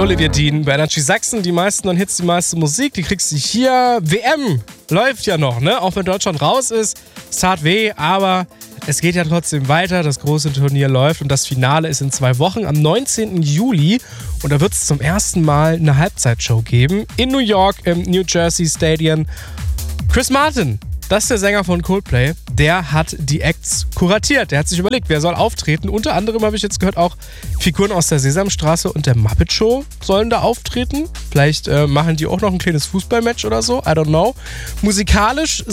Olivia Dean bei Energy Sachsen. Die meisten neuen Hits, die meiste Musik, die kriegst du hier. WM läuft ja noch, ne? Auch wenn Deutschland raus ist. Es tat weh, aber es geht ja trotzdem weiter. Das große Turnier läuft und das Finale ist in 2 Wochen am 19. Juli. Und da wird es zum ersten Mal eine Halbzeitshow geben. In New York im New Jersey Stadium. Chris Martin, das ist der Sänger von Coldplay, der hat die Acts kuratiert. Der hat sich überlegt, wer soll auftreten. Unter anderem habe ich jetzt gehört, auch Figuren aus der Sesamstraße und der Muppet Show sollen da auftreten. Vielleicht machen die auch noch ein kleines Fußballmatch oder so. I don't know. Musikalisch